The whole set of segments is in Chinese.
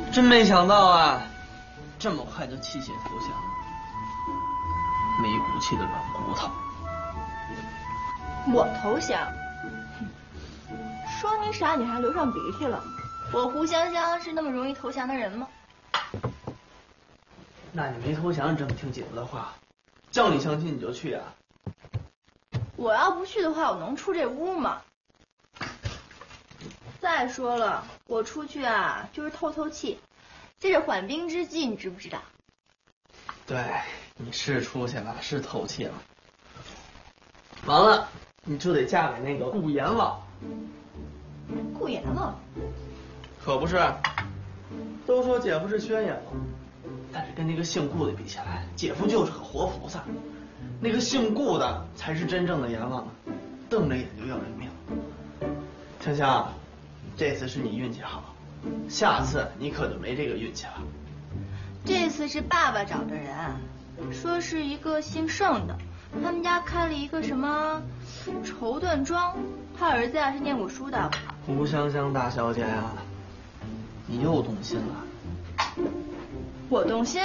真没想到啊，这么快就弃血投降了，没骨气的软骨头。 我投降？说你傻，你还流上鼻涕了。我胡香香是那么容易投降的人吗？ 那你没投降，你这么听姐夫的话，叫你相亲你就去啊？ 我要不去的话，我能出这屋吗？再说了，我出去啊，就是透透气，借着缓兵之计，你知不知道？ 对，你是出去了，是透气了。完了，你就得嫁给那个顾阎王。 顾阎王？ 可不是，都说姐夫是宣阎王，但是跟那个姓顾的比起来，姐夫就是个活菩萨。那个姓顾的才是真正的阎王，瞪着眼就要人命。香香，这次是你运气好，下次你可就没这个运气了。 这次是爸爸找的人，说是一个姓盛的，他们家开了一个什么绸缎庄，他儿子呀是念过书的。 胡香香大小姐呀，你又动心了。 我动心？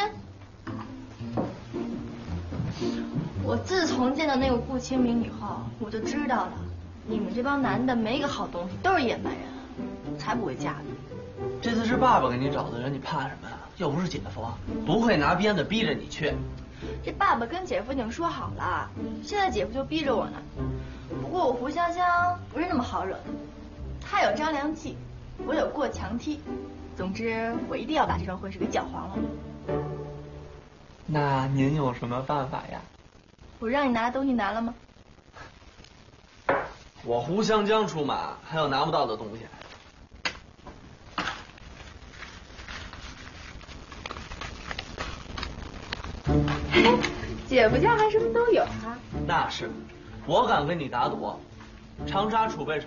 我自从见到那个顾清明以后，我就知道了，你们这帮男的没个好东西，都是野蛮人，才不会嫁你。 这次是爸爸给你找的人，你怕什么呀？又不是姐夫，不会拿鞭子逼着你去。 这爸爸跟姐夫已经说好了，现在姐夫就逼着我呢。不过我胡香香不是那么好惹的，他有张良计，我有过墙梯。总之，我一定要把这桩婚事给搅黄了。 那您有什么办法呀？ 我让你拿的东西拿了吗？ 我胡香江出马，还有拿不到的东西。 姐夫家还什么都有啊？ 那是，我敢跟你打赌，长沙储备